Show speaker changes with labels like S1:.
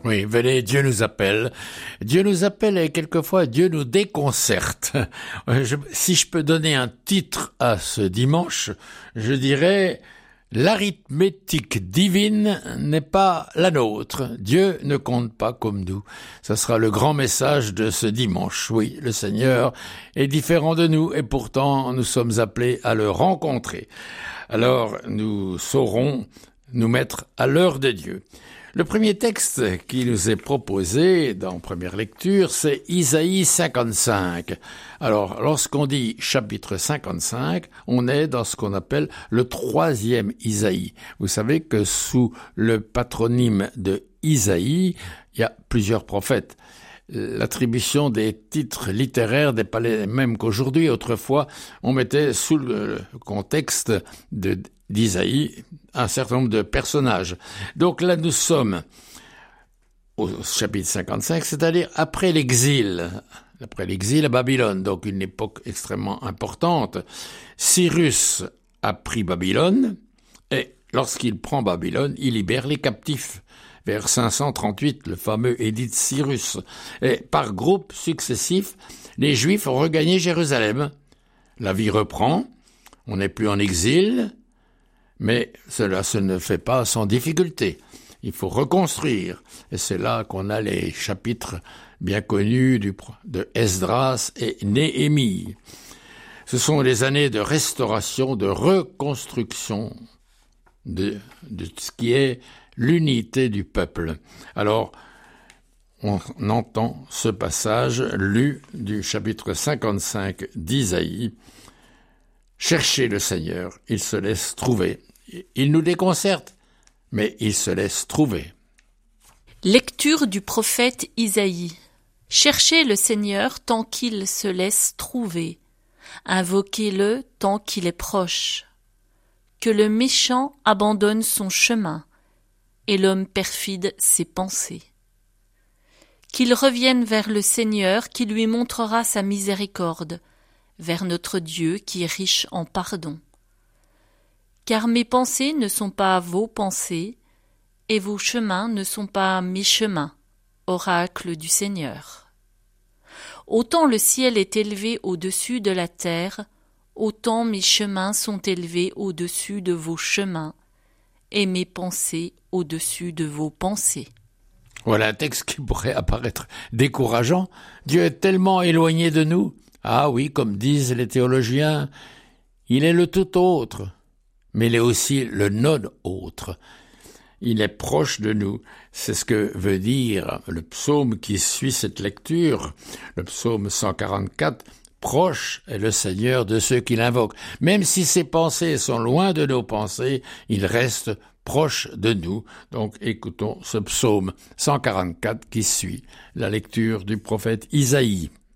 S1: Oui, venez, Dieu nous appelle. Dieu nous appelle et quelquefois Dieu nous déconcerte. Si je peux donner un titre à ce dimanche, je dirais « L'arithmétique divine n'est pas la nôtre. Dieu ne compte pas comme nous. » Ça sera le grand message de ce dimanche. Oui, le Seigneur est différent de nous et pourtant nous sommes appelés à le rencontrer. Alors nous saurons nous mettre à l'heure de Dieu. Le premier texte qui nous est proposé dans première lecture, c'est Isaïe 55. Alors, lorsqu'on dit chapitre 55, on est dans ce qu'on appelle le 3e Isaïe. Vous savez que sous le patronyme de Isaïe, il y a plusieurs prophètes. L'attribution des titres littéraires n'est pas les mêmes qu'aujourd'hui. Autrefois, on mettait sous le contexte d'Isaïe un certain nombre de personnages. Donc là, nous sommes au chapitre 55, c'est-à-dire après l'exil à Babylone, donc une époque extrêmement importante. Cyrus a pris Babylone, et lorsqu'il prend Babylone, il libère les captifs. Vers 538, le fameux édit de Cyrus. Et par groupes successifs, les Juifs ont regagné Jérusalem. La vie reprend, on n'est plus en exil, mais cela se ne fait pas sans difficulté. Il faut reconstruire. Et c'est là qu'on a les chapitres bien connus de Esdras et Néhémie. Ce sont les années de restauration, de reconstruction de ce qui est l'unité du peuple. Alors, on entend ce passage lu du chapitre 55 d'Isaïe. Cherchez le Seigneur, il se laisse trouver. Il nous déconcerte, mais il se laisse trouver.
S2: Lecture du prophète Isaïe. Cherchez le Seigneur tant qu'il se laisse trouver. Invoquez-le tant qu'il est proche. Que le méchant abandonne son chemin et l'homme perfide ses pensées. Qu'il revienne vers le Seigneur qui lui montrera sa miséricorde, vers notre Dieu qui est riche en pardon. Car mes pensées ne sont pas vos pensées, et vos chemins ne sont pas mes chemins, oracle du Seigneur. Autant le ciel est élevé au-dessus de la terre, autant mes chemins sont élevés au-dessus de vos chemins, et mes pensées au-dessus de vos pensées.
S1: Voilà un texte qui pourrait apparaître décourageant. Dieu est tellement éloigné de nous. Ah oui, comme disent les théologiens, il est le tout autre, mais il est aussi le non-autre. Il est proche de nous. C'est ce que veut dire le psaume qui suit cette lecture, le psaume 144. Proche est le Seigneur de ceux qui l'invoquent. Même si ses pensées sont loin de nos pensées, il reste proche de nous. Donc écoutons ce psaume 144 qui suit la lecture du prophète Isaïe.